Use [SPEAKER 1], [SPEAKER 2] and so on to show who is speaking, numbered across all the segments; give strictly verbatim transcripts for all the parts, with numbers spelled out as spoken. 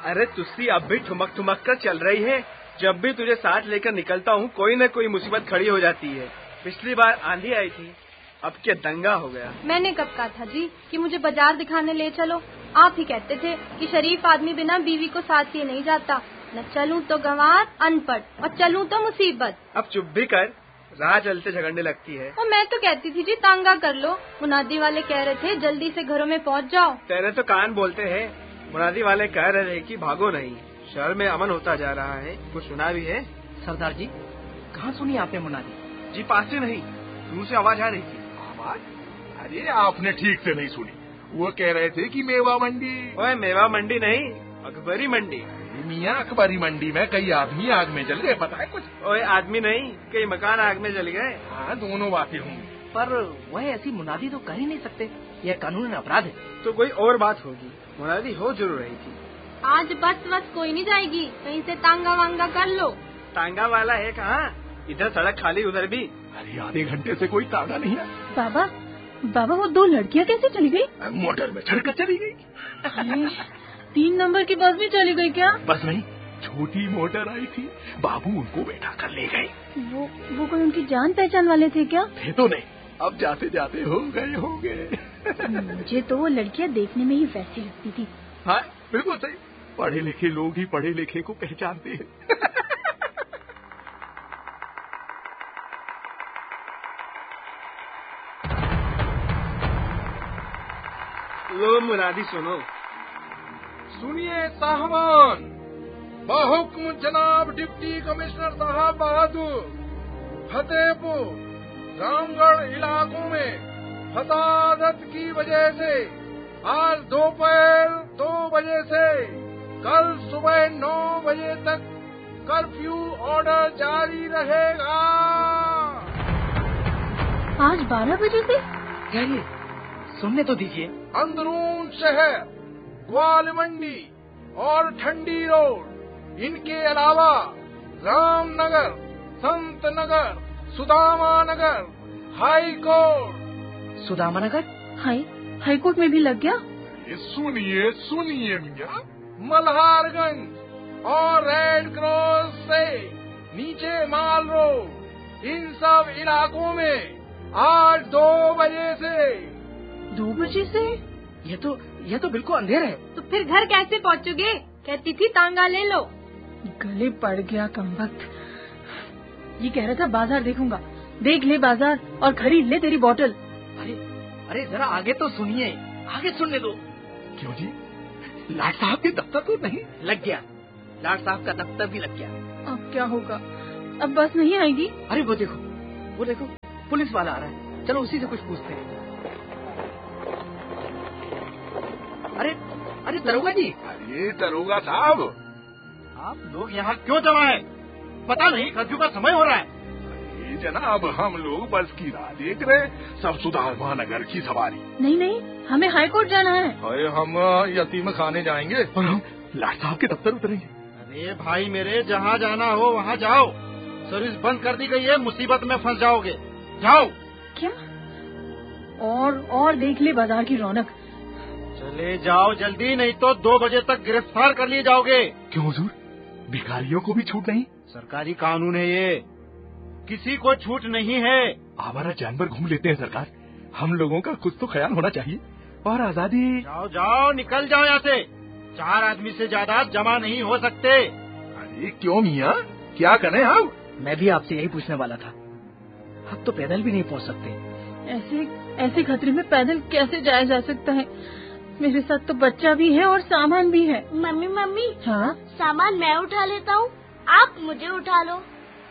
[SPEAKER 1] अरे तुस्सी अब भी ठुमक ठुमक कर चल रही है। जब भी तुझे साथ लेकर निकलता हूँ कोई न कोई मुसीबत खड़ी हो जाती है। पिछली बार आंधी आई थी, अब क्या दंगा हो गया।
[SPEAKER 2] मैंने कब कहा था जी कि मुझे बाजार दिखाने ले चलो। आप ही कहते थे कि शरीफ आदमी बिना बीवी को साथ लिए नहीं जाता। न चलूं तो गंवार अनपढ़ और चलूं तो मुसीबत।
[SPEAKER 1] अब चुप भी कर, राह चलते झगड़ने लगती है।
[SPEAKER 2] और मैं तो कहती थी जी तांगा कर लो। मुनादी वाले कह रहे थे जल्दी से घरों में पहुंच जाओ।
[SPEAKER 1] तेरे तो कान बोलते हैं। मुनादी वाले कह रहे हैं कि भागो नहीं, शहर में अमन होता जा रहा है। कुछ सुना भी है?
[SPEAKER 3] सरदार जी कहाँ सुनी आपने मुनादी?
[SPEAKER 1] जी पास से नहीं, दूर से आवाज आ रही थी।
[SPEAKER 4] आवाज? अरे आपने ठीक से नहीं सुनी। वो कह रहे थे कि मेवा मंडी।
[SPEAKER 1] ओए मेवा मंडी नहीं, अकबरी मंडी।
[SPEAKER 4] मियाँ अकबरी मंडी में कई आदमी आग में जल गए, पता है कुछ?
[SPEAKER 1] ओए आदमी नहीं, कई मकान आग में जल गए।
[SPEAKER 4] हाँ दोनों बातें होंगी,
[SPEAKER 3] पर वह ऐसी मुनादी तो कर ही नहीं सकते, यह कानूनी अपराध है।
[SPEAKER 1] तो कोई और बात होगी, मुनादी हो जरूर रही थी।
[SPEAKER 2] आज बस बस कोई नहीं जाएगी, कहीं से तांगा वांगा कर लो।
[SPEAKER 1] तांगा वाला है कहाँ? इधर सड़क खाली, उधर भी।
[SPEAKER 4] अरे आधे घंटे से कोई तांगा नहीं है।
[SPEAKER 2] बाबा बाबा वो दो लड़कियाँ कैसे चली गई?
[SPEAKER 4] मोटर में चढ़कर चली गई।
[SPEAKER 2] तीन नंबर की बस भी चली गई क्या?
[SPEAKER 4] बस नहीं, छोटी मोटर आई थी, बाबू उनको बैठा कर ले गए।
[SPEAKER 2] वो वो कोई उनकी जान पहचान वाले थे क्या?
[SPEAKER 4] थे तो नहीं, अब जाते जाते हो गए होंगे।
[SPEAKER 2] मुझे तो वो लड़कियाँ देखने में ही वैसी लगती थी।
[SPEAKER 4] हाँ बिल्कुल सही, पढ़े लिखे लोग ही पढ़े लिखे को पहचानते हैं।
[SPEAKER 1] लो मुनादी सुनो।
[SPEAKER 4] सुनिए साहबान, बहुक्म जनाब डिप्टी कमिश्नर साहब बहादुर, फतेहपुर रामगढ़ इलाकों में फसादत की वजह से आज दोपहर दो बजे से कल सुबह नौ बजे तक कर्फ्यू ऑर्डर जारी रहेगा।
[SPEAKER 2] आज बारह बजे से?
[SPEAKER 3] क्या ये? सुनने तो दीजिए।
[SPEAKER 4] अंदरून शहर, ग्वाल मंडी और ठंडी रोड, इनके अलावा रामनगर, संत नगर, सुदामा नगर, हाई कोर्ट।
[SPEAKER 3] सुदामा नगर?
[SPEAKER 2] हाई हाई कोर्ट में भी लग गया?
[SPEAKER 4] सुनिए सुनिए मियाँ, मल्हारगंज और रेड क्रॉस से नीचे माल रोड, इन सब इलाकों में आज दो बजे से।
[SPEAKER 2] दो बजे से?
[SPEAKER 3] ये तो ये तो बिल्कुल अंधेर है।
[SPEAKER 2] तो फिर घर कैसे पहुँचोगे? कहती थी तांगा ले लो। गले पड़ गया कमबख्त। ये कह रहा था बाजार देखूंगा। देख ले बाजार और खरीद ले तेरी बोतल।
[SPEAKER 3] अरे अरे जरा आगे तो सुनिए, आगे सुनने दो।
[SPEAKER 4] क्यों जी, लाट साहब के दफ्तर तो नहीं?
[SPEAKER 3] लग गया, लाट साहब का दफ्तर भी लग गया।
[SPEAKER 2] अब क्या होगा? अब बस नहीं आएगी?
[SPEAKER 3] अरे वो देखो, वो देखो पुलिस वाला आ रहा है, चलो उसी से कुछ पूछते हैं। अरे अरे दरोगा जी।
[SPEAKER 4] अरे दरोगा साहब,
[SPEAKER 1] आप लोग यहाँ क्यों जमा है? पता नहीं कर्फ्यू का समय हो रहा है।
[SPEAKER 4] अरे जनाब, हम लोग बस की राह देख रहे, सब सुदामा नगर की सवारी।
[SPEAKER 2] नहीं नहीं, हमें हाई कोर्ट जाना है।
[SPEAKER 4] अरे हम यतीम खाने जाएंगे और हम लाट साहब के दफ्तर उतरेंगे।
[SPEAKER 1] अरे भाई मेरे, जहाँ जाना हो वहाँ जाओ, सर्विस बंद कर दी गई है, मुसीबत में फंस जाओगे। जाओ।
[SPEAKER 2] क्या? और और देख ले बाजार की रौनक।
[SPEAKER 1] चले जाओ जल्दी, नहीं तो दो बजे तक गिरफ्तार कर लिए जाओगे।
[SPEAKER 4] क्यों हुजूर, भिखारियों को भी छूट नहीं?
[SPEAKER 1] सरकारी कानून है ये, किसी को छूट नहीं है।
[SPEAKER 4] आवारा जानवर घूम लेते हैं सरकार, हम लोगों का कुछ तो ख्याल होना चाहिए। और आजादी।
[SPEAKER 1] जाओ जाओ, निकल जाओ यहाँ से। चार आदमी से ज्यादा जमा नहीं हो सकते।
[SPEAKER 4] अरे क्यों मियाँ, क्या करें हम?
[SPEAKER 3] मैं भी आपसे यही पूछने वाला था, अब तो पैदल भी नहीं पहुँच सकते।
[SPEAKER 2] ऐसे ऐसे खतरे में पैदल कैसे जाया जा सकता है? मेरे साथ तो बच्चा भी है और सामान भी है।
[SPEAKER 5] मम्मी मम्मी,
[SPEAKER 2] हाँ?
[SPEAKER 5] सामान मैं उठा लेता हूँ, आप मुझे उठा लो।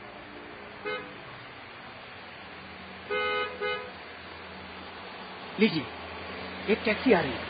[SPEAKER 3] लीजिए, एक टैक्सी आ रही है।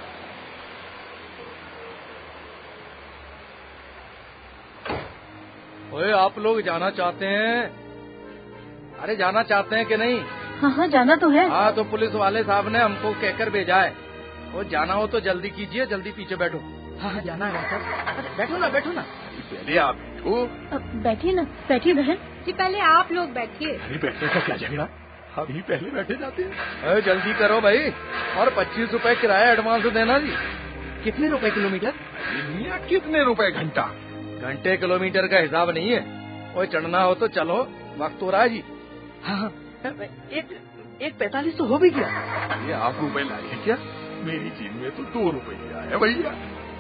[SPEAKER 1] ओए आप लोग जाना चाहते हैं? अरे जाना चाहते हैं कि नहीं?
[SPEAKER 2] हाँ हाँ जाना तो है।
[SPEAKER 1] हाँ तो पुलिस वाले साहब ने हमको कहकर भेजा है, वो जाना हो तो जल्दी कीजिए, जल्दी पीछे बैठो।
[SPEAKER 3] हाँ हाँ जाना है सर। अरे बैठो ना बैठो ना।
[SPEAKER 4] पहले आप बैठो।
[SPEAKER 2] अब बैठिए ना, बैठिए बहन जी, पहले आप लोग बैठिए।
[SPEAKER 4] अरे बैठने का क्या झगड़ा, अभी पहले बैठे जाते हैं।
[SPEAKER 1] अरे जल्दी करो भाई, और पच्चीस रुपए किराया एडवांस देना जी।
[SPEAKER 3] कितने रुपए किलोमीटर?
[SPEAKER 4] अरे मियाँ कितने रुपए घंटा?
[SPEAKER 3] घंटे किलोमीटर का हिसाब नहीं है। और चढ़ना हो तो चलो, वक्त हो रहा है जी। हाँ हाँ, एक एक पैतालीस तो हो भी गया।
[SPEAKER 4] ये आप रुपए लाए क्या? मेरी जेब में तो दो रुपया है भैया।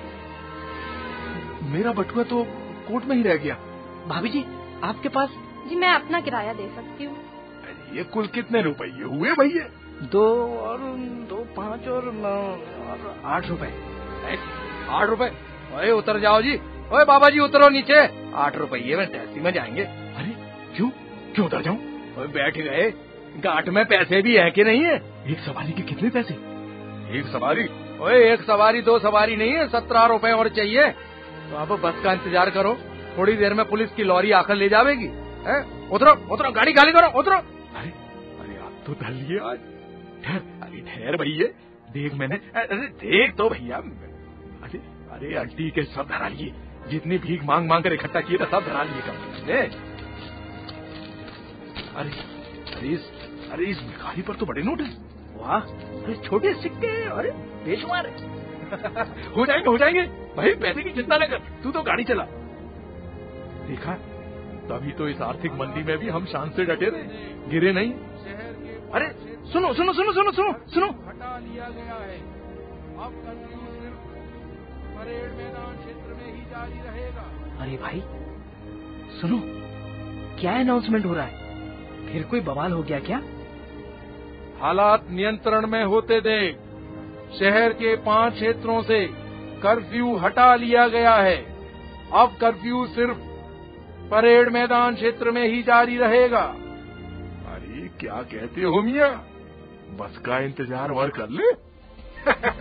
[SPEAKER 4] मेरा बटुआ तो कोर्ट में ही रह गया।
[SPEAKER 3] भाभी जी, आपके पास?
[SPEAKER 2] जी मैं अपना किराया दे सकती हूँ।
[SPEAKER 4] अरे ये कुल कितने रुपये हुए भैया?
[SPEAKER 3] दो और दो पाँच और नौ और आठ रुपए। आठ रुपए? ओए उतर जाओ जी। ओए बाबा जी उतरो नीचे। आठ रुपये में टैक्सी में जाएंगे।
[SPEAKER 4] अरे क्यों क्यों उतर जाऊं?
[SPEAKER 3] ओए बैठ गए, गांठ में पैसे भी है कि नहीं है?
[SPEAKER 4] एक सवारी के कितने पैसे? एक सवारी?
[SPEAKER 3] ओए एक सवारी दो सवारी नहीं है, सत्रह रुपए और चाहिए। तो अब बस का इंतजार करो, थोड़ी देर में पुलिस की लॉरी आकर ले जावेगी। है? उतरो उतरो, गाड़ी खाली करो, उतरो।
[SPEAKER 4] अरे अरे आप तो डर लिए आज। ठहर, अरे ठहर भैया, देख मैंने, अरे देख तो भैया। अरे अरे आंटी के सब धरा लिए, जितनी भीख मांग मांग कर इकट्ठा किए था सब धरा लिए कम। अरे अरे इस अरे इस भिखारी पर तो बड़े नोट है।
[SPEAKER 3] वाह, अरे छोटे सिक्के, अरे बेशुमार है।
[SPEAKER 4] हो जाएंगे हो जाएंगे भाई, पैसे की चिंता न कर, तू तो गाड़ी चला। देखा, तभी तो इस आर्थिक मंदी में भी हम शान से डटे रहे, गिरे नहीं। अरे सुनो सुनो सुनो सुनो सुनो सुनो
[SPEAKER 6] हटा लिया गया है। अब कर्फ्यू सिर्फ परेड मैदान क्षेत्र में ही जारी रहेगा।
[SPEAKER 3] अरे भाई सुनो, क्या अनाउंसमेंट हो रहा है? फिर कोई बवाल हो गया क्या?
[SPEAKER 6] हालात नियंत्रण में होते देख शहर के पांच क्षेत्रों से कर्फ्यू हटा लिया गया है। अब कर्फ्यू सिर्फ परेड मैदान क्षेत्र में ही जारी रहेगा।
[SPEAKER 4] अरे क्या कहते हो मियाँ, बस का इंतजार और कर ले।